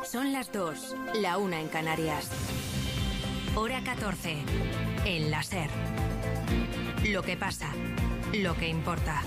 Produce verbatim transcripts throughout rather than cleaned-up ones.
Son las dos, la una en Canarias. Hora catorce, en la SER. Lo que pasa, lo que importa.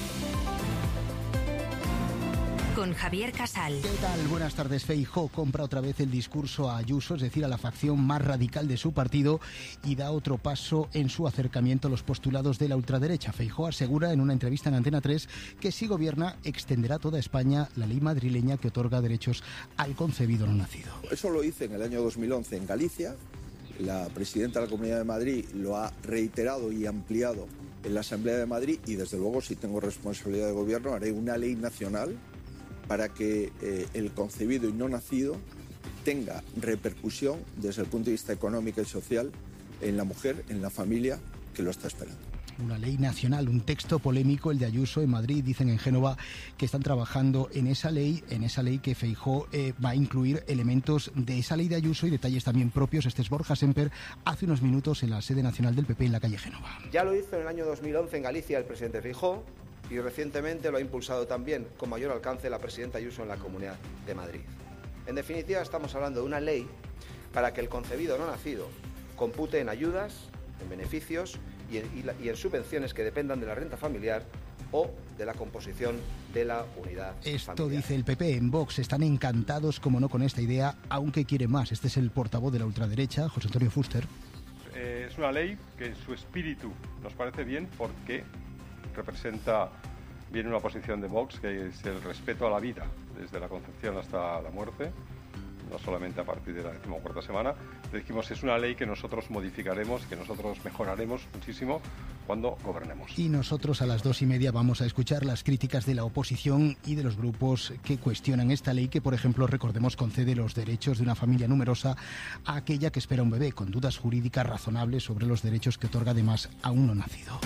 Con Javier Casal. ¿Qué tal? Buenas tardes. Feijóo compra otra vez el discurso a Ayuso, es decir, a la facción más radical de su partido, y da otro paso en su acercamiento a los postulados de la ultraderecha. Feijóo asegura en una entrevista en Antena tres que si gobierna extenderá a toda España la ley madrileña que otorga derechos al concebido no nacido. Eso lo hice en el año dos mil once en Galicia. La presidenta de la Comunidad de Madrid lo ha reiterado y ampliado en la Asamblea de Madrid, y desde luego, si tengo responsabilidad de gobierno, haré una ley nacional para que eh, el concebido y no nacido tenga repercusión desde el punto de vista económico y social en la mujer, en la familia que lo está esperando. Una ley nacional, un texto polémico, el de Ayuso en Madrid. Dicen en Génova que están trabajando en esa ley, en esa ley que Feijóo eh, va a incluir elementos de esa ley de Ayuso y detalles también propios. Este es Borja Semper, hace unos minutos en la sede nacional del P P en la calle Génova. Ya lo hizo en el año dos mil once en Galicia el presidente Feijóo, y recientemente lo ha impulsado también con mayor alcance la presidenta Ayuso en la Comunidad de Madrid. En definitiva, estamos hablando de una ley para que el concebido no nacido compute en ayudas, en beneficios y en, y la, y en subvenciones que dependan de la renta familiar o de la composición de la unidad Esto familiar. Dice el P P. En Vox están encantados, como no, con esta idea, aunque quiere más. Este es el portavoz de la ultraderecha, José Antonio Fuster. Eh, es una ley que en su espíritu nos parece bien porque representa bien una posición de Vox, que es el respeto a la vida, desde la concepción hasta la muerte, no solamente a partir de la decimocuarta semana. Dijimos, es una ley que nosotros modificaremos, que nosotros mejoraremos muchísimo cuando gobernemos. Y nosotros a las dos y media vamos a escuchar las críticas de la oposición y de los grupos que cuestionan esta ley que, por ejemplo, recordemos, concede los derechos de una familia numerosa a aquella que espera un bebé, con dudas jurídicas razonables sobre los derechos que otorga además a un no nacido.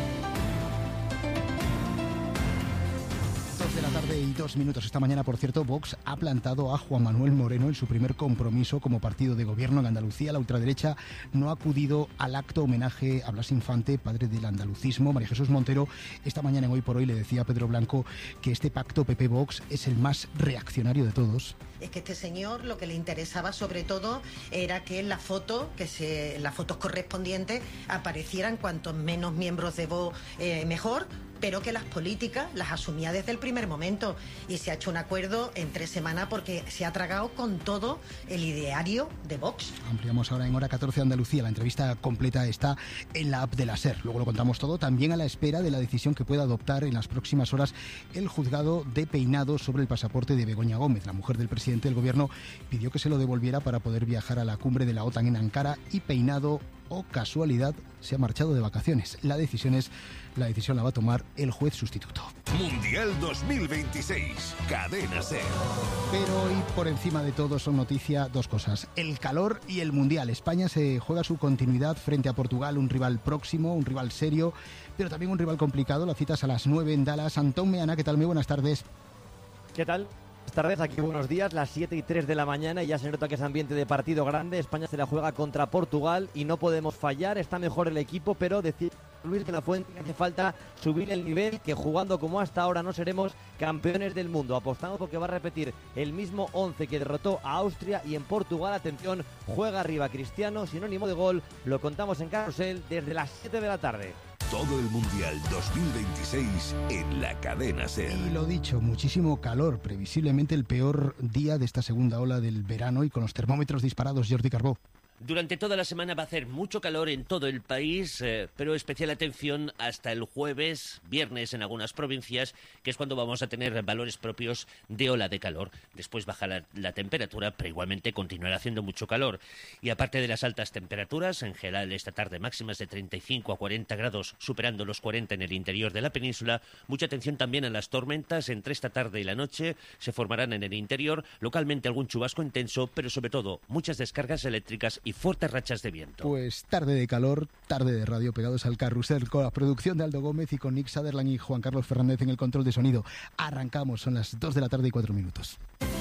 De la tarde y dos minutos. Esta mañana, por cierto, Vox ha plantado a Juan Manuel Moreno en su primer compromiso como partido de gobierno en Andalucía. La ultraderecha no ha acudido al acto homenaje a Blas Infante, padre del andalucismo. María Jesús Montero esta mañana en Hoy por Hoy le decía a Pedro Blanco que este pacto P P-Vox es el más reaccionario de todos. Es que este señor lo que le interesaba sobre todo era que en la foto, que se, en las fotos correspondientes aparecieran cuantos menos miembros de Vox eh, mejor, pero que las políticas las asumía desde el primer momento, y se ha hecho un acuerdo en tres semanas porque se ha tragado con todo el ideario de Vox. Ampliamos ahora en Hora catorce Andalucía. La entrevista completa está en la app de la SER. Luego lo contamos todo, también a la espera de la decisión que pueda adoptar en las próximas horas el juzgado de Peinado sobre el pasaporte de Begoña Gómez. La mujer del presidente del gobierno pidió que se lo devolviera para poder viajar a la cumbre de la OTAN en Ankara, y Peinado, o casualidad, se ha marchado de vacaciones. La decisión es La decisión la va a tomar el juez sustituto. Mundial dos mil veintiséis, Cadena SER. Pero hoy, por encima de todo, son noticia dos cosas: el calor y el Mundial. España se juega su continuidad frente a Portugal, un rival próximo, un rival serio, pero también un rival complicado. La cita es a las nueve en Dallas. Antón Meana, ¿qué tal? Muy buenas tardes. ¿Qué tal? Buenas tardes, aquí buenos días, las siete y tres de la mañana, y ya se nota que es ambiente de partido grande. España se la juega contra Portugal y no podemos fallar. Está mejor el equipo, pero decir Luis de la Fuente que hace falta subir el nivel, que jugando como hasta ahora no seremos campeones del mundo. Apostamos porque va a repetir el mismo once que derrotó a Austria, y en Portugal, atención, juega arriba Cristiano, sinónimo de gol. Lo contamos en Carrusel desde las siete de la tarde. Todo el Mundial dos mil veintiséis en la Cadena SER. Y lo dicho, muchísimo calor, previsiblemente el peor día de esta segunda ola del verano, y con los termómetros disparados. Jordi Carbó. Durante toda la semana va a hacer mucho calor en todo el país, eh, pero especial atención hasta el jueves, viernes en algunas provincias, que es cuando vamos a tener valores propios de ola de calor. Después baja la, la temperatura, pero igualmente continuará haciendo mucho calor. Y aparte de las altas temperaturas, en general esta tarde máximas de treinta y cinco a cuarenta grados, superando los cuarenta en el interior de la península. Mucha atención también a las tormentas. Entre esta tarde y la noche se formarán en el interior, localmente algún chubasco intenso, pero sobre todo muchas descargas eléctricas y fuertes rachas de viento. Pues tarde de calor, tarde de radio, pegados al carrusel, con la producción de Aldo Gómez y con Nick Sutherland y Juan Carlos Fernández en el control de sonido. Arrancamos, son las dos de la tarde y cuatro minutos.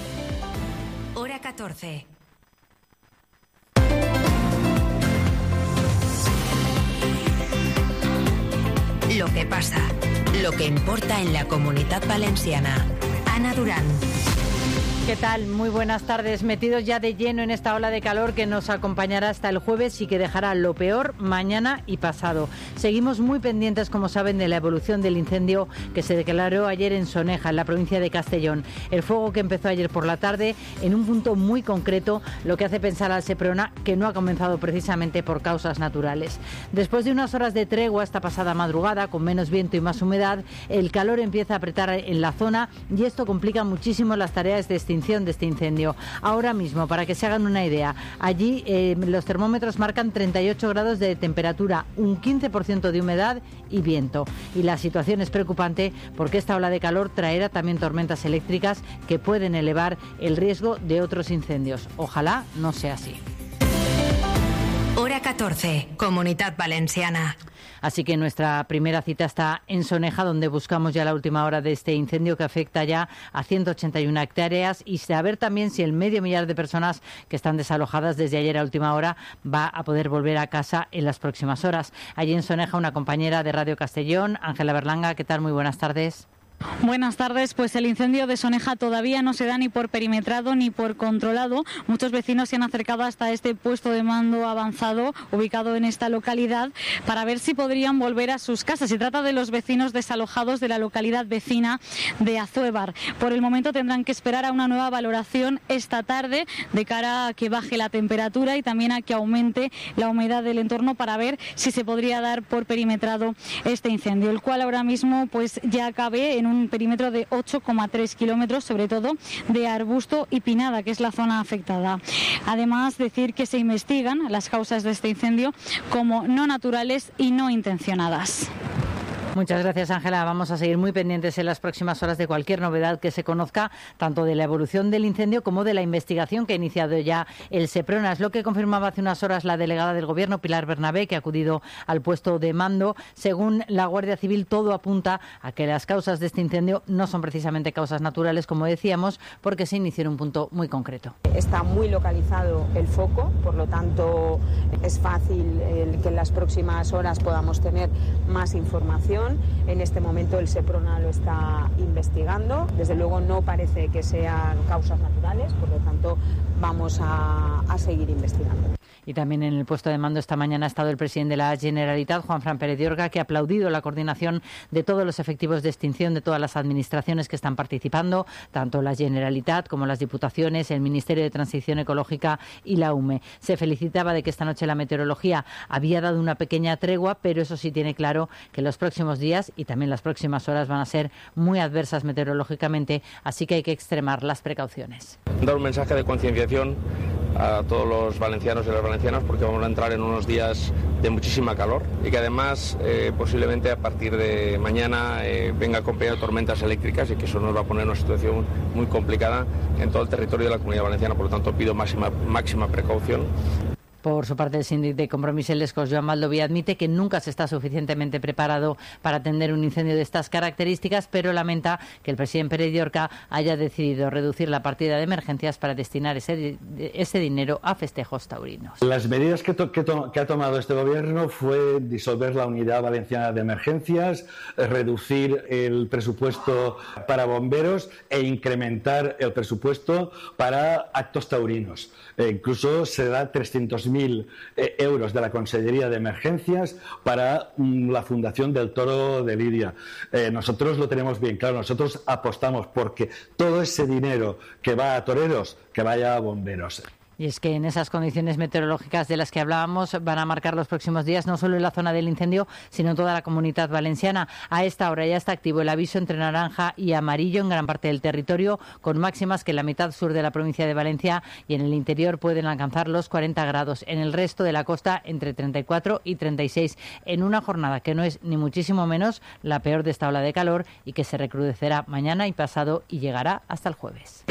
Hora catorce. Lo que pasa, lo que importa en la Comunitat Valenciana. Ana Durán. ¿Qué tal? Muy buenas tardes. Metidos ya de lleno en esta ola de calor que nos acompañará hasta el jueves y que dejará lo peor mañana y pasado. Seguimos muy pendientes, como saben, de la evolución del incendio que se declaró ayer en Soneja, en la provincia de Castellón. El fuego que empezó ayer por la tarde en un punto muy concreto, lo que hace pensar al Seprona que no ha comenzado precisamente por causas naturales. Después de unas horas de tregua esta pasada madrugada, con menos viento y más humedad, el calor empieza a apretar en la zona y esto complica muchísimo las tareas de extinción de este incendio. Ahora mismo, para que se hagan una idea, allí eh, los termómetros marcan treinta y ocho grados de temperatura, un quince por ciento de humedad y viento. Y la situación es preocupante porque esta ola de calor traerá también tormentas eléctricas que pueden elevar el riesgo de otros incendios. Ojalá no sea así. Hora catorce, Comunidad Valenciana. Así que nuestra primera cita está en Soneja, donde buscamos ya la última hora de este incendio que afecta ya a ciento ochenta y una hectáreas y saber también si el medio millar de personas que están desalojadas desde ayer a última hora va a poder volver a casa en las próximas horas. Allí en Soneja, una compañera de Radio Castellón, Ángela Berlanga. ¿Qué tal? Muy buenas tardes. Buenas tardes. Pues el incendio de Soneja todavía no se da ni por perimetrado ni por controlado. Muchos vecinos se han acercado hasta este puesto de mando avanzado ubicado en esta localidad para ver si podrían volver a sus casas. Se trata de los vecinos desalojados de la localidad vecina de Azuévar. Por el momento tendrán que esperar a una nueva valoración esta tarde de cara a que baje la temperatura y también a que aumente la humedad del entorno para ver si se podría dar por perimetrado este incendio, el cual ahora mismo pues ya cabe en un un perímetro de ocho coma tres kilómetros, sobre todo de arbusto y pinada, que es la zona afectada. Además, decir que se investigan las causas de este incendio como no naturales y no intencionadas. Muchas gracias, Ángela. Vamos a seguir muy pendientes en las próximas horas de cualquier novedad que se conozca, tanto de la evolución del incendio como de la investigación que ha iniciado ya el Seprona. Es lo que confirmaba hace unas horas la delegada del Gobierno, Pilar Bernabé, que ha acudido al puesto de mando. Según la Guardia Civil, todo apunta a que las causas de este incendio no son precisamente causas naturales, como decíamos, porque se inició en un punto muy concreto. Está muy localizado el foco, por lo tanto es fácil el que en las próximas horas podamos tener más información. En este momento el Seprona lo está investigando. Desde luego no parece que sean causas naturales, por lo tanto vamos a, a seguir investigando. Y también en el puesto de mando esta mañana ha estado el presidente de la Generalitat, Juanfran Pérez de Orga, que ha aplaudido la coordinación de todos los efectivos de extinción de todas las administraciones que están participando, tanto la Generalitat como las diputaciones, el Ministerio de Transición Ecológica y la U M E. Se felicitaba de que esta noche la meteorología había dado una pequeña tregua, pero eso sí tiene claro que los próximos días y también las próximas horas van a ser muy adversas meteorológicamente, así que hay que extremar las precauciones. Dar un mensaje de concienciación a todos los valencianos y las valencianas, porque vamos a entrar en unos días de muchísima calor y que además eh, posiblemente a partir de mañana eh, venga acompañado de tormentas eléctricas y que eso nos va a poner en una situación muy complicada en todo el territorio de la Comunidad Valenciana. Por lo tanto, pido máxima, máxima precaución. Por su parte, el síndic de Compromís en Lescos, Joan Baldoví, admite que nunca se está suficientemente preparado para atender un incendio de estas características, pero lamenta que el presidente Pérez de Orca haya decidido reducir la partida de emergencias para destinar ese, ese dinero a festejos taurinos. Las medidas que, to, que, to, que ha tomado este gobierno fue disolver la Unidad Valenciana de Emergencias, reducir el presupuesto para bomberos e incrementar el presupuesto para actos taurinos. E incluso se da trescientos mil euros de la Consellería de Emergencias para mm, la Fundación del Toro de Lidia. Eh, nosotros lo tenemos bien claro, nosotros apostamos porque todo ese dinero que va a toreros, que vaya a bomberos. Y es que en esas condiciones meteorológicas de las que hablábamos van a marcar los próximos días no solo en la zona del incendio, sino en toda la Comunidad Valenciana. A esta hora ya está activo el aviso entre naranja y amarillo en gran parte del territorio, con máximas que en la mitad sur de la provincia de Valencia y en el interior pueden alcanzar los cuarenta grados. En el resto de la costa entre treinta y cuatro y treinta y seis, en una jornada que no es ni muchísimo menos la peor de esta ola de calor y que se recrudecerá mañana y pasado y llegará hasta el jueves.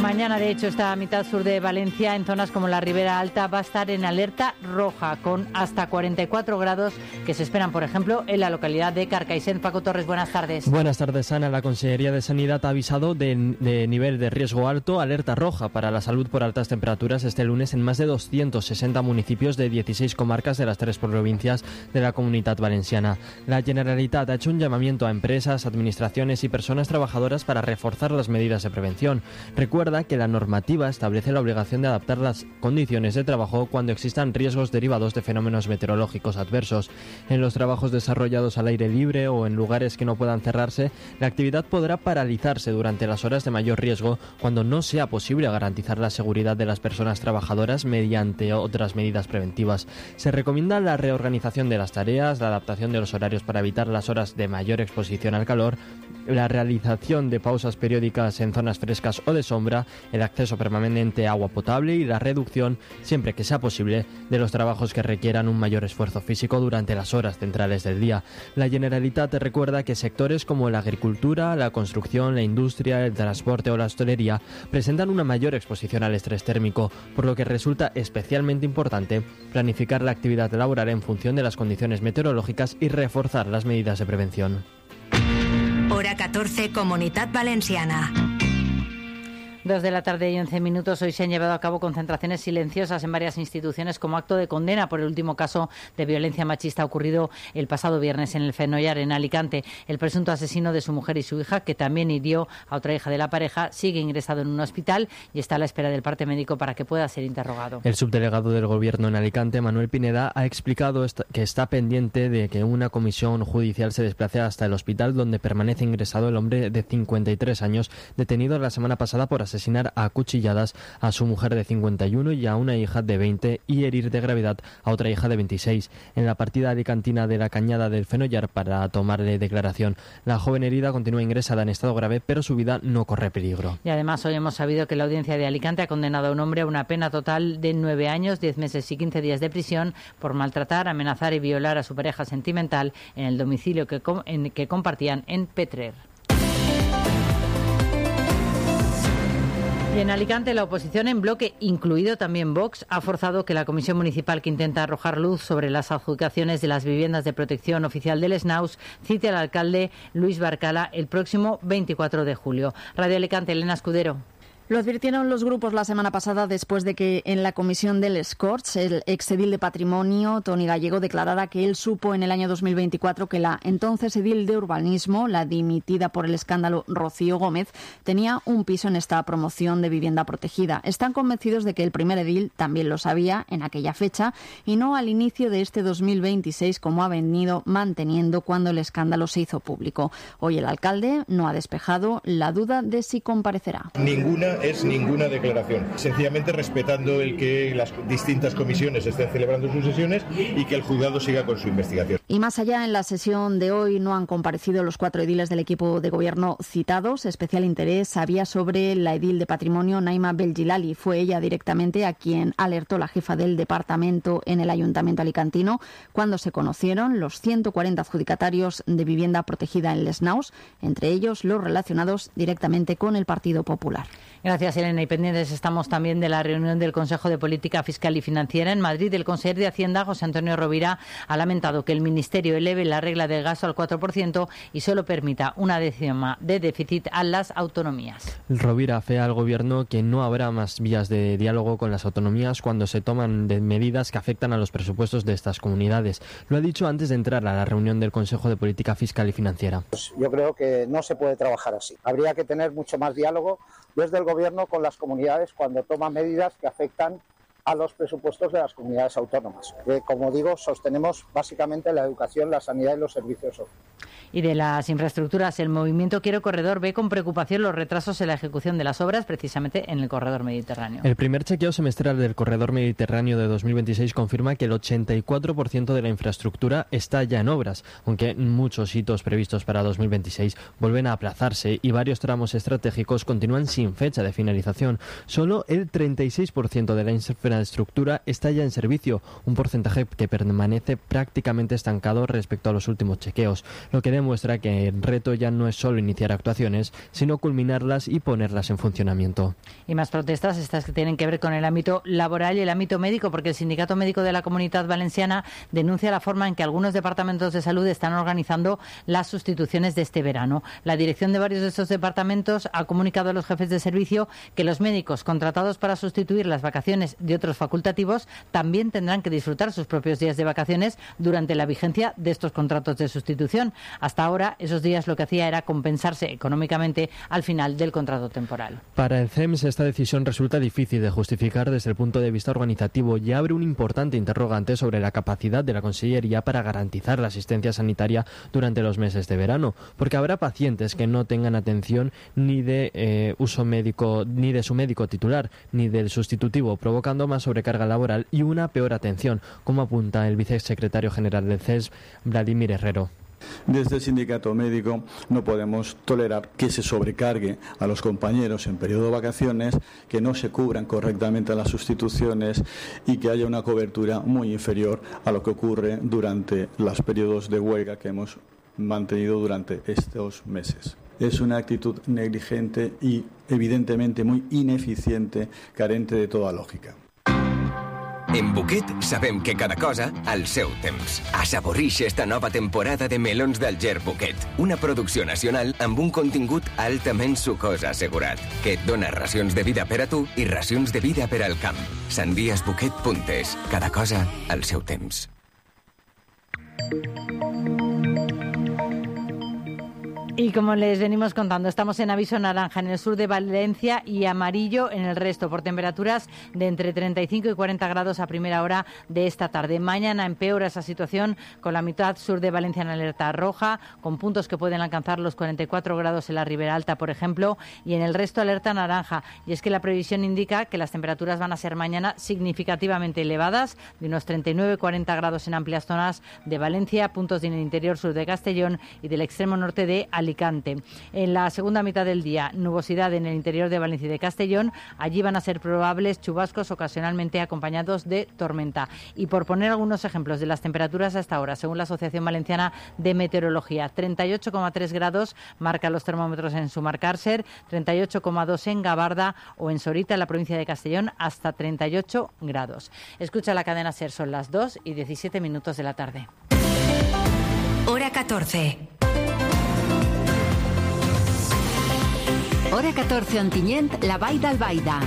Mañana, de hecho, esta mitad sur de Valencia, en zonas como la Ribera Alta, va a estar en alerta roja, con hasta cuarenta y cuatro grados que se esperan, por ejemplo, en la localidad de Carcaixent. Paco Torres, buenas tardes. Buenas tardes, Ana. La Consellería de Sanidad ha avisado de, de nivel de riesgo alto, alerta roja para la salud por altas temperaturas este lunes en más de doscientos sesenta municipios de dieciséis comarcas de las tres provincias de la Comunitat Valenciana. La Generalitat ha hecho un llamamiento a empresas, administraciones y personas trabajadoras para reforzar las medidas de prevención. Recuerda que la normativa establece la obligación de adaptar las condiciones de trabajo cuando existan riesgos derivados de fenómenos meteorológicos adversos. En los trabajos desarrollados al aire libre o en lugares que no puedan cerrarse, la actividad podrá paralizarse durante las horas de mayor riesgo cuando no sea posible garantizar la seguridad de las personas trabajadoras mediante otras medidas preventivas. Se recomienda la reorganización de las tareas, la adaptación de los horarios para evitar las horas de mayor exposición al calor, la realización de pausas periódicas en zonas frescas o de sombra, el acceso permanente a agua potable y la reducción, siempre que sea posible, de los trabajos que requieran un mayor esfuerzo físico durante las horas centrales del día. La Generalitat recuerda que sectores como la agricultura, la construcción, la industria, el transporte o la hostelería presentan una mayor exposición al estrés térmico, por lo que resulta especialmente importante planificar la actividad laboral en función de las condiciones meteorológicas y reforzar las medidas de prevención. Hora catorce, Comunitat Valenciana. Dos de la tarde y once minutos. Hoy se han llevado a cabo concentraciones silenciosas en varias instituciones como acto de condena por el último caso de violencia machista ocurrido el pasado viernes en el Fenollar, en Alicante. El presunto asesino de su mujer y su hija, que también hirió a otra hija de la pareja, sigue ingresado en un hospital y está a la espera del parte médico para que pueda ser interrogado. El subdelegado del Gobierno en Alicante, Manuel Pineda, ha explicado que está pendiente de que una comisión judicial se desplace hasta el hospital donde permanece ingresado el hombre de cincuenta y tres años, detenido la semana pasada por asesinar a cuchilladas a su mujer de cincuenta y uno y a una hija de veinte y herir de gravedad a otra hija de veintiséis en la partida alicantina de la Cañada del Fenollar para tomarle declaración. La joven herida continúa ingresada en estado grave, pero su vida no corre peligro. Y además hoy hemos sabido que la audiencia de Alicante ha condenado a un hombre a una pena total de nueve años, diez meses y quince días de prisión por maltratar, amenazar y violar a su pareja sentimental en el domicilio que, com- en, que compartían en Petrer. Y en Alicante, la oposición en bloque, incluido también Vox, ha forzado que la comisión municipal que intenta arrojar luz sobre las adjudicaciones de las viviendas de protección oficial del SNAUS cite al alcalde Luis Barcala el próximo veinticuatro de julio. Radio Alicante, Elena Escudero. Lo advirtieron los grupos la semana pasada después de que en la comisión del Scorch el exedil de Patrimonio, Toni Gallego, declarara que él supo en el año dos mil veinticuatro que la entonces edil de Urbanismo, la dimitida por el escándalo Rocío Gómez, tenía un piso en esta promoción de vivienda protegida. Están convencidos de que el primer edil también lo sabía en aquella fecha y no al inicio de este dos mil veintiséis, como ha venido manteniendo cuando el escándalo se hizo público. Hoy el alcalde no ha despejado la duda de si comparecerá. Ninguna es ninguna declaración, sencillamente respetando el que las distintas comisiones estén celebrando sus sesiones y que el juzgado siga con su investigación. Y más allá, en la sesión de hoy no han comparecido los cuatro ediles del equipo de gobierno citados. Especial interés había sobre la edil de Patrimonio, Naima Belgilali. Fue ella directamente a quien alertó la jefa del departamento en el ayuntamiento alicantino cuando se conocieron los ciento cuarenta adjudicatarios de vivienda protegida en les Naus, entre ellos los relacionados directamente con el Partido Popular. Gracias, Elena. Y pendientes estamos también de la reunión del Consejo de Política Fiscal y Financiera en Madrid. El consejero de Hacienda, José Antonio Rovira, ha lamentado que el Ministerio eleve la regla del gasto al cuatro por ciento y solo permita una décima de déficit a las autonomías. Rovira afea al Gobierno que no habrá más vías de diálogo con las autonomías cuando se toman de medidas que afectan a los presupuestos de estas comunidades. Lo ha dicho antes de entrar a la reunión del Consejo de Política Fiscal y Financiera. Pues yo creo que no se puede trabajar así. Habría que tener mucho más diálogo desde el Gobierno con las comunidades cuando toma medidas que afectan a los presupuestos de las comunidades autónomas, que, como digo, sostenemos básicamente la educación, la sanidad y los servicios sociales. Y de las infraestructuras, el movimiento Quiero Corredor ve con preocupación los retrasos en la ejecución de las obras, precisamente en el corredor mediterráneo. El primer chequeo semestral del corredor mediterráneo de dos mil veintiséis confirma que el ochenta y cuatro por ciento de la infraestructura está ya en obras, aunque muchos hitos previstos para dos mil veintiséis vuelven a aplazarse y varios tramos estratégicos continúan sin fecha de finalización. Solo el treinta y seis por ciento de la infraestructura infraestructura está ya en servicio, un porcentaje que permanece prácticamente estancado respecto a los últimos chequeos, lo que demuestra que el reto ya no es solo iniciar actuaciones, sino culminarlas y ponerlas en funcionamiento. Y más protestas, estas que tienen que ver con el ámbito laboral y el ámbito médico, porque el Sindicato Médico de la Comunidad Valenciana denuncia la forma en que algunos departamentos de salud están organizando las sustituciones de este verano. La dirección de varios de estos departamentos ha comunicado a los jefes de servicio que los médicos contratados para sustituir las vacaciones de otros facultativos también tendrán que disfrutar sus propios días de vacaciones durante la vigencia de estos contratos de sustitución. Hasta ahora, esos días lo que hacía era compensarse económicamente al final del contrato temporal. Para el C E M S esta decisión resulta difícil de justificar desde el punto de vista organizativo y abre un importante interrogante sobre la capacidad de la Consellería para garantizar la asistencia sanitaria durante los meses de verano, porque habrá pacientes que no tengan atención ni de eh, uso médico, ni de su médico titular, ni del sustitutivo, provocando más sobrecarga laboral y una peor atención, como apunta el vicesecretario general del C E S, Vladimir Herrero. Desde el sindicato médico no podemos tolerar que se sobrecargue a los compañeros en periodo de vacaciones, que no se cubran correctamente las sustituciones y que haya una cobertura muy inferior a lo que ocurre durante los periodos de huelga que hemos mantenido durante estos meses. Es una actitud negligente y evidentemente muy ineficiente, carente de toda lógica. En Buquet sabem que cada cosa al seu temps. Assaborisce esta nova temporada de melons d'Alger Buquet, una producció nacional amb un contingut altament sucós assegurat, que et dona racions de vida per a tu i racions de vida per al camp. sandiasbuquet punt es. Cada cosa al seu temps. Y como les venimos contando, estamos en aviso naranja en el sur de Valencia y amarillo en el resto, por temperaturas de entre treinta y cinco y cuarenta grados a primera hora de esta tarde. Mañana empeora esa situación con la mitad sur de Valencia en alerta roja, con puntos que pueden alcanzar los cuarenta y cuatro grados en la Ribera Alta, por ejemplo, y en el resto alerta naranja. Y es que la previsión indica que las temperaturas van a ser mañana significativamente elevadas, de unos treinta y nueve a cuarenta grados en amplias zonas de Valencia, puntos en el interior sur de Castellón y del extremo norte de Alicante. En la segunda mitad del día, nubosidad en el interior de Valencia y de Castellón. Allí van a ser probables chubascos ocasionalmente acompañados de tormenta. Y por poner algunos ejemplos de las temperaturas hasta ahora, según la Asociación Valenciana de Meteorología, treinta y ocho coma tres grados marcan los termómetros en Sumarcárcer, treinta y ocho coma dos en Gabarda o en Sorita, en la provincia de Castellón, hasta treinta y ocho grados. Escucha la cadena SER, son las dos y diecisiete minutos de la tarde. Hora catorce. Hora catorce Ontinyent, la Vall d'Albaida.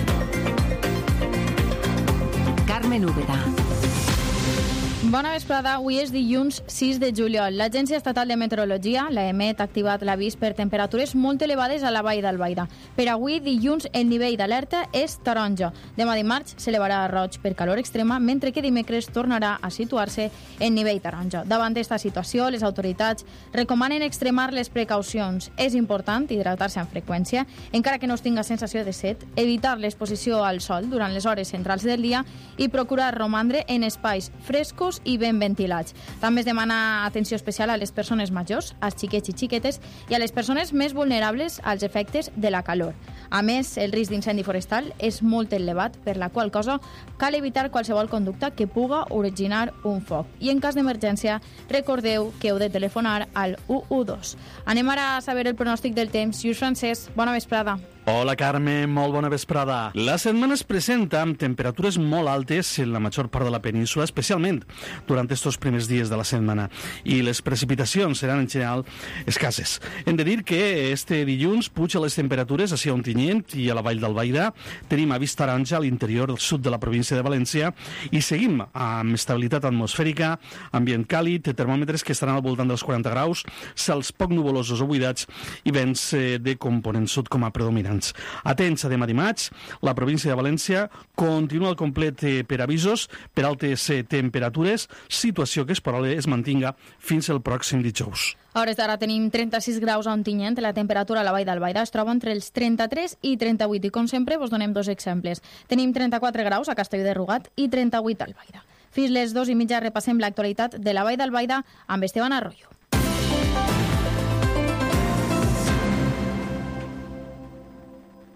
Carmen Úbeda. Bona vesprada, avui és dilluns sis de juliol. L'Agència Estatal de Meteorologia, l'A E M E T, ha activat l'avís per temperatures molt elevades a la Vall d'Albaida. Per avui, dilluns, el nivell d'alerta és taronja. Demà dimarts s'elevarà a roig per calor extrema, mentre que dimecres tornarà a situar-se en nivell taronja. Davant d'esta situació, les autoritats recomanen extremar les precaucions. És important hidratar-se amb freqüència, encara que no es tinga sensació de set, evitar l'exposició al sol durant les hores centrals del dia i procurar romandre en espais frescos i ben ventilats. També es demana atenció especial a les persones majors, als xiquets i xiquetes i a les persones més vulnerables als efectes de la calor. A més, el risc d'incendi forestal és molt elevat, per la qual cosa cal evitar qualsevol conducta que puga originar un foc. I en cas d'emergència, recordeu que heu de telefonar al u u dos. Anem ara a saber el pronòstic del temps. Lluís Francesc, bona vesprada. Hola Carme, molt bona vesprada. La setmana es presenta amb temperatures molt altes en la major part de la península, especialment durant estos primers dies de la setmana, i les precipitacions seran en general escasses. Hem de dir que este dilluns puja les temperatures a Ontinyent i a la Vall d'Albaida. Tenim avís taronja a l'interior del sud de la província de València i seguim amb estabilitat atmosfèrica, ambient càlid, termòmetres que estaran al voltant dels quaranta graus, cels poc nuvolosos o buidats i vents de component sud com a predominant. Atents a demà dimarts, la província de València continua al complet per avisos per altes temperatures, situació que es probable es mantinga fins el pròxim dijous. A hores d'ara tenim trenta-sis graus a Ontinyent, la temperatura a la Vall d'Albaida es troba entre els trenta-tres i trenta-vuit i com sempre vos donem dos exemples. Tenim trenta-quatre graus a Castelló de Rugat i trenta-vuit a Albaida. Fins les dos i mitja repassem l'actualitat de la Vall d'Albaida amb Esteban Arroyo. Atenció.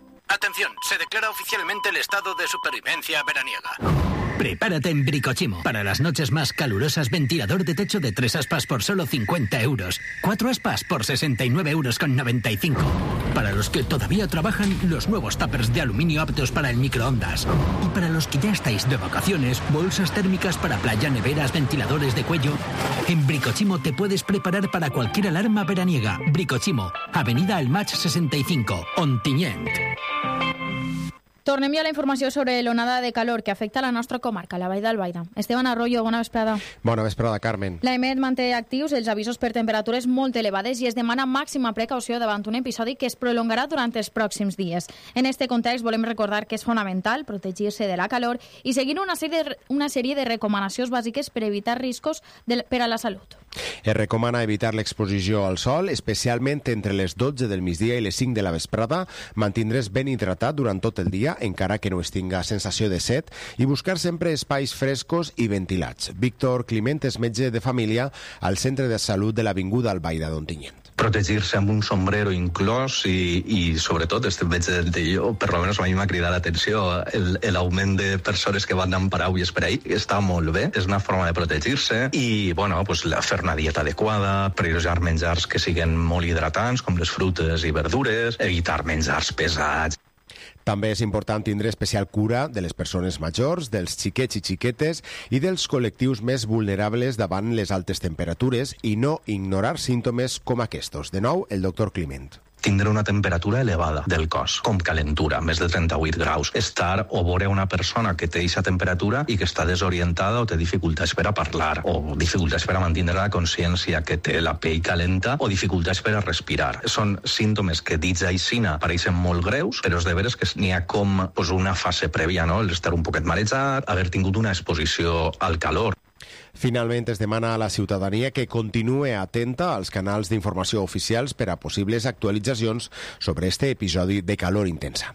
Atención, se declara oficialmente el estado de supervivencia veraniega. Prepárate en Bricochimo. Para las noches más calurosas, ventilador de techo de tres aspas por solo cincuenta euros. Cuatro aspas por sesenta y nueve euros con noventa y cinco. Para los que todavía trabajan, los nuevos tuppers de aluminio aptos para el microondas. Y para los que ya estáis de vacaciones, bolsas térmicas para playa, neveras, ventiladores de cuello. En Bricochimo te puedes preparar para cualquier alarma veraniega. Bricochimo, Avenida El Match sesenta y cinco, Ontinyent. Tornem ja a la informació sobre l'onada de calor que afecta la nostra comarca, la Vall d'Albaida. Esteban Arroyo, bona vesprada. Bona vesprada, Carmen. La EMET manté actius els avisos per temperatures molt elevades i es demana màxima precaució davant un episodi que es prolongarà durant els pròxims dies. En este context volem recordar que és fonamental protegir-se de la calor i seguir una sèrie de, una sèrie de recomanacions bàsiques per evitar riscos de, per a la salut. Es recomana evitar l'exposició al sol, especialment entre les dotze del migdia i les cinc de la vesprada, mantindre's ben hidratat durant tot el dia, encara que no es tinga sensació de set, i buscar sempre espais frescos i ventilats. Víctor Climent és metge de família al Centre de Salut de l'Avinguda Albaida d'Ontinyent. Protegir-se amb un sombrero inclòs i, i sobretot, este veig de jo, per almenys a mi m'ha cridat l'atenció, l'augment de persones que van amb paraules per ahí, està molt bé, és una forma de protegir-se i, bueno, pues, fer una dieta adequada, prioritzar menjars que siguin molt hidratants, com les frutes i verdures, evitar menjars pesats. També és important tindre especial cura de les persones majors, dels xiquets i xiquetes i dels col·lectius més vulnerables davant les altes temperatures i no ignorar símptomes com aquests. De nou, el doctor Climent. Tindre una temperatura elevada del cos, com calentura, més de trenta-vuit graus. Estar o veure una persona que té aquesta temperatura i que està desorientada o té dificultats per a parlar, o dificultats per a mantenir la consciència, que té la pell calenta, o dificultats per a respirar. Són símptomes que dits aixina pareixen molt greus, però és de veres que n'hi ha com pues, una fase prèvia, no? Estar un poquet marejat, haver tingut una exposició al calor. Finalment, es demana a la ciutadania que continue atenta als canals d'informació oficials per a possibles actualitzacions sobre este episodi de calor intensa.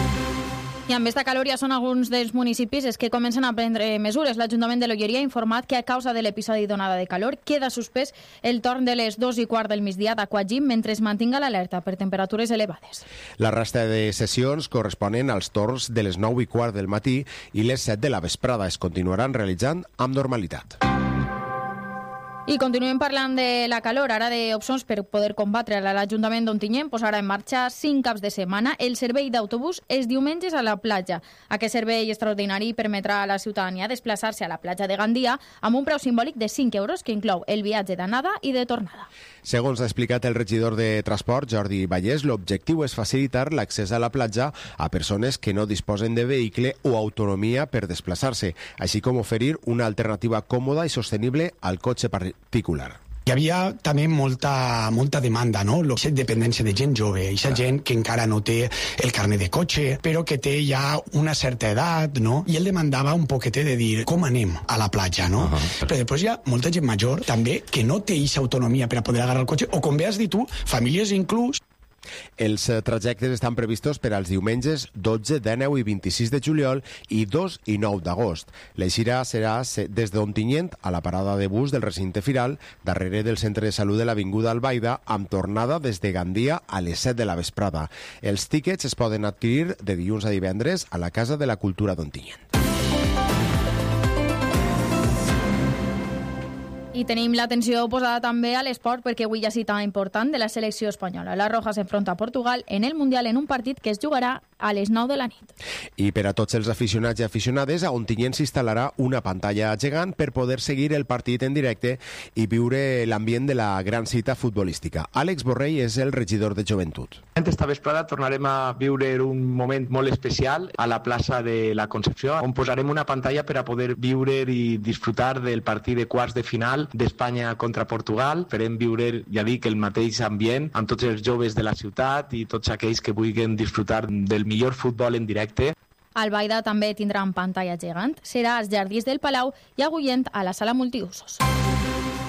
I amb esta calor ja són alguns dels municipis els que comencen a prendre mesures. L'Ajuntament de l'Olleria ha informat que a causa de l'episodi d'onada de calor queda suspès el torn de les dos i quart del migdia d'Aquagym mentre es mantinga l'alerta per temperatures elevades. La resta de sessions corresponen als torns de les nou i quart del matí i les set de la vesprada. Es continuaran realitzant amb normalitat. I continuem parlant de la calor, ara d'opcions per poder combatre-la. L'Ajuntament d'Ontinyent posarà en marxa cinc caps de setmana el servei d'autobús els diumenges a la platja. Aquest servei extraordinari permetrà a la ciutadania desplaçar-se a la platja de Gandia amb un preu simbòlic de cinc euros que inclou el viatge d'anada i de tornada. Segons ha explicat el regidor de Transport, Jordi Vallès, l'objectiu és facilitar l'accés a la platja a persones que no disposen de vehicle o autonomia per desplaçar-se, així com oferir una alternativa còmoda i sostenible al cotxe particular. Hi havia també molta, molta demanda, no? La dependència de gent jove, aquesta gent que encara no té el carnet de cotxe, però que té ja una certa edat, no? I ell demandava un poquetet de dir com anem a la platja, no? Uh-huh. Però després hi ha molta gent major també que no té aquesta autonomia per a poder agarrar el cotxe, o com bé has dit tu, famílies inclús. Els trajectes estan previstos per als diumenges dotze, dinou i vint-i-sis de juliol i dos i nou d'agost. L'eixida serà des d'Ontinyent a la parada de bus del recinte firal, darrere del centre de salut de l'Avinguda Albaida, amb tornada des de Gandia a les set de la vesprada. Els tíquets es poden adquirir de dilluns a divendres a la Casa de la Cultura d'Ontinyent. I tenim l'atenció posada també a l'esport perquè avui hi ha cita important de la selecció espanyola. La Roja s'enfronta a Portugal en el Mundial en un partit que es jugarà a les nou de la nit. I per a tots els aficionats i aficionades, a Ontinyent s'instal·larà una pantalla gegant per poder seguir el partit en directe i viure l'ambient de la gran cita futbolística. Àlex Borrell és el regidor de Joventut. Esta vesprada tornarem a viure un moment molt especial a la plaça de la Concepció, on posarem una pantalla per a poder viure i disfrutar del partit de quarts de final d'Espanya contra Portugal. Farem viure, ja dic, el mateix ambient amb tots els joves de la ciutat i tots aquells que vulguin disfrutar del millor futbol en directe. Albaida també tindrà en pantalla gegant. Serà als jardins del Palau i a Agullent a la sala multiusos.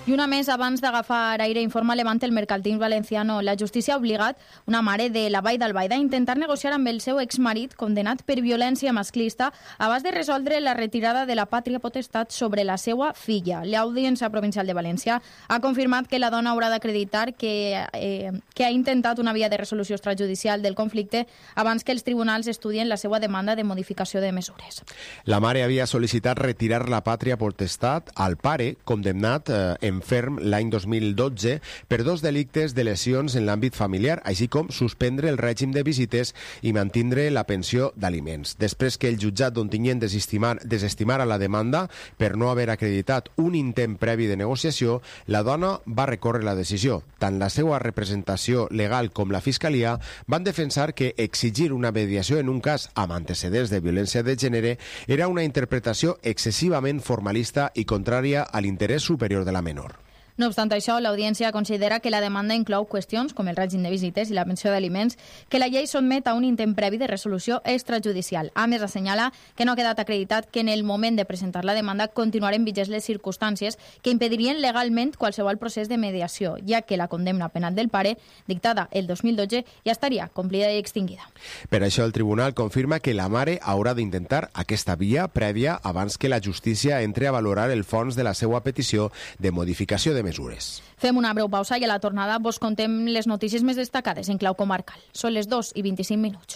I una més, abans d'agafar aire, informa Levante el Mercantil Valenciano. La justícia ha obligat una mare de la Vall d'Albaida a intentar negociar amb el seu exmarit condemnat per violència masclista abans de resoldre la retirada de la pàtria potestat sobre la seva filla. L'Audiència Provincial de València ha confirmat que la dona haurà d'acreditar que, eh, que ha intentat una via de resolució extrajudicial del conflicte abans que els tribunals estudien la seva demanda de modificació de mesures. La mare havia sol·licitat retirar la pàtria potestat al pare, condemnat eh, en ferm l'any dos mil dotze per dos delictes de lesions en l'àmbit familiar, així com suspendre el règim de visites i mantindre la pensió d'aliments. Després que el jutjat d'Ontinyent desestimar, desestimara la demanda per no haver acreditat un intent previ de negociació, la dona va recórrer la decisió. Tant la seva representació legal com la Fiscalia van defensar que exigir una mediació en un cas amb antecedents de violència de gènere era una interpretació excessivament formalista i contrària a l'interès superior de la menor. No obstant això, l'Audiència considera que la demanda inclou qüestions com el règim de visites i la pensió d'aliments que la llei sotmet a un intent previ de resolució extrajudicial. A més, assenyala que no ha quedat acreditat que en el moment de presentar la demanda continuaren vigents les circumstàncies que impedirien legalment qualsevol procés de mediació, ja que la condemna penal del pare, dictada el dos mil dotze, ja estaria complida i extinguida. Per això, el tribunal confirma que la mare haurà d'intentar aquesta via prèvia abans que la justícia entre a valorar el fons de la seva petició de modificació de mesures. Fem una breu pausa i a la tornada vos contem les notícies més destacades en clau comarcal. Són les dos i veinticinc minuts.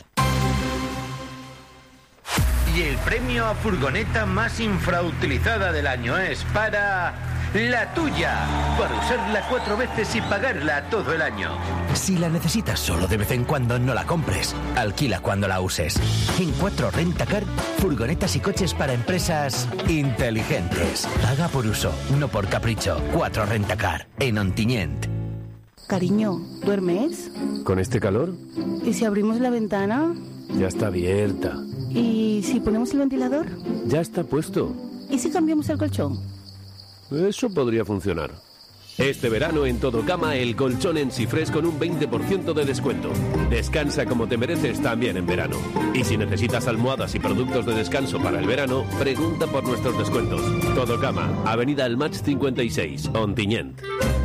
Y el premio a furgoneta más infrautilizada del año es para La Tuya, por usarla cuatro veces y pagarla todo el año. Si la necesitas solo de vez en cuando, no la compres. Alquila cuando la uses. En cuatro Rentacar, furgonetas y coches para empresas inteligentes. Paga por uso, no por capricho. cuatro Rentacar, en Ontinyent. Cariño, ¿duermes? ¿Con este calor? ¿Y si abrimos la ventana? Ya está abierta. ¿Y si ponemos el ventilador? Ya está puesto. ¿Y si cambiamos el colchón? Eso podría funcionar. Este verano en Todo Cama el colchón en Sifres con un veinte por ciento de descuento. Descansa como te mereces también en verano. Y si necesitas almohadas y productos de descanso para el verano, pregunta por nuestros descuentos. Todo Cama, Avenida El Match cincuenta y seis, Ontinyent.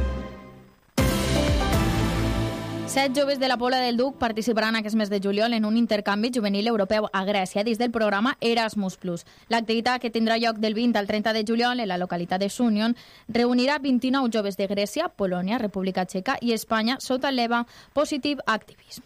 Set joves de la Pobla del Duc participaran aquest mes de juliol en un intercanvi juvenil europeu a Grècia dins del programa Erasmus plus. L'activitat, que tindrà lloc del vint al trenta de juliol en la localitat de Sunion, reunirà vint-i-nou joves de Grècia, Polònia, República Txeca i Espanya sota el lema Positive Activism.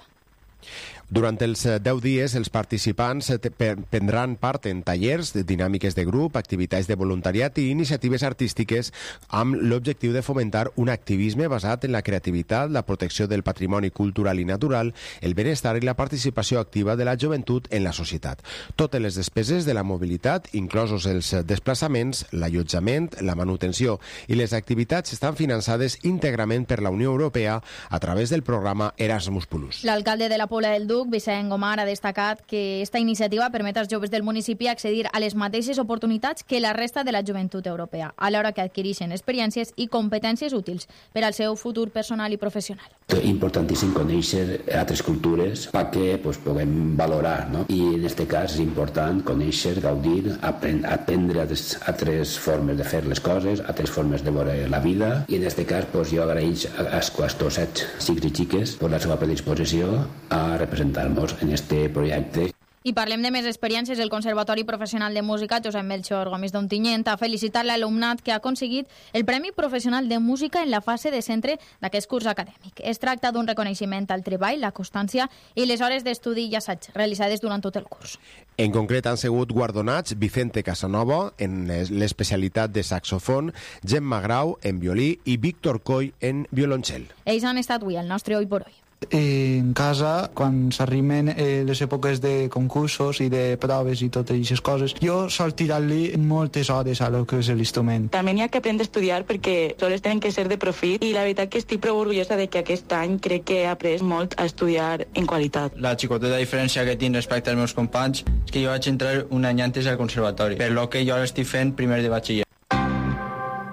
Durant els deu dies, els participants prendran part en tallers, dinàmiques de grup, activitats de voluntariat i iniciatives artístiques amb l'objectiu de fomentar un activisme basat en la creativitat, la protecció del patrimoni cultural i natural, el benestar i la participació activa de la joventut en la societat. Totes les despeses de la mobilitat, inclosos els desplaçaments, l'allotjament, la manutenció i les activitats estan finançades íntegrament per la Unió Europea a través del programa Erasmus plus. L'alcalde de la Pobla del Duc, Vicent Gomar, ha destacat que esta iniciativa permet als joves del municipi accedir a les mateixes oportunitats que la resta de la joventut europea, alhora que adquireixen experiències i competències útils per al seu futur personal i professional. Importantíssim conèixer altres cultures perquè pues, puguem valorar, no? I en aquest cas és important conèixer, gaudir, aprendre altres, altres formes de fer les coses, altres formes de veure la vida, i en aquest cas pues, jo agraïx als quatre set xics i xiques per la seva predisposició a representar-nos en este projecte. I parlem de més experiències. El Conservatori Professional de Música Josep Melchor Gomis d'Ontinyent ha felicitat l'alumnat que ha aconseguit el Premi Professional de Música en la fase de centre d'aquest curs acadèmic. Es tracta d'un reconeixement al treball, la constància i les hores d'estudi i assaig realitzades durant tot el curs. En concret han sigut guardonats Vicente Casanova en l'especialitat de saxofon, Gemma Grau en violí i Víctor Coll en violoncel. Ells han estat avui al nostre Oi por Oi. En casa, quan s'arrimen eh, les èpoques de concursos i de proves i totes aquestes coses, jo sol tirar-li moltes hores a lo que és l'instrument. També hi ha que aprendre a estudiar perquè soles tenen que ser de profit i la veritat que estic prou orgullosa de que aquest any crec que he après molt a estudiar en qualitat. La xicoteta diferència que tinc respecte als meus companys és que jo vaig entrar un any antes al conservatori, per lo que jo ara estic fent primer de batxiller.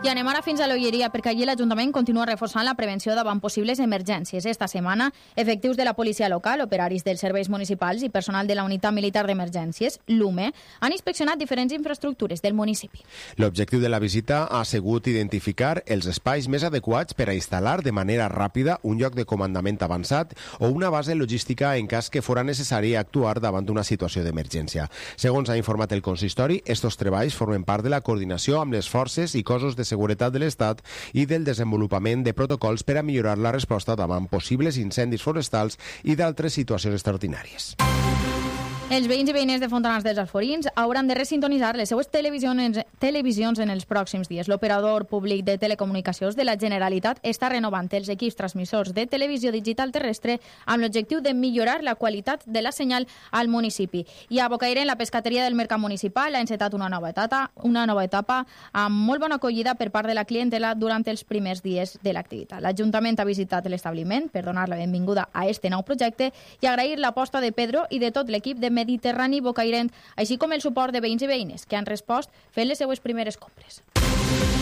I anem ara fins a l'Olleria, perquè allí l'Ajuntament continua reforçant la prevenció davant possibles emergències. Esta setmana, efectius de la policia local, operaris dels serveis municipals i personal de la Unitat Militar d'Emergències, l'U M E, han inspeccionat diferents infraestructures del municipi. L'objectiu de la visita ha sigut identificar els espais més adequats per a instal·lar de manera ràpida un lloc de comandament avançat o una base logística en cas que fora necessari actuar davant d'una situació d'emergència. Segons ha informat el consistori, estos treballs formen part de la coordinació amb les forces i cossos de seguretat de l'Estat i del desenvolupament de protocols per a millorar la resposta davant possibles incendis forestals i d'altres situacions extraordinàries. Els veïns i veïnes de Fontanars dels Alforins hauran de resintonitzar les seues televisions, televisions en els pròxims dies. L'operador públic de telecomunicacions de la Generalitat està renovant els equips transmissors de televisió digital terrestre amb l'objectiu de millorar la qualitat de la senyal al municipi. I a Bocairent, la pescateria del Mercat Municipal ha encetat una nova etapa, una nova etapa amb molt bona acollida per part de la clientela durant els primers dies de l'activitat. L'Ajuntament ha visitat l'establiment per donar la benvinguda a este nou projecte i agrair l'aposta de Pedro i de tot l'equip de Mediterrani Bocairent, així com el suport de veïns i veïnes que han respost fent les seues primeres compres.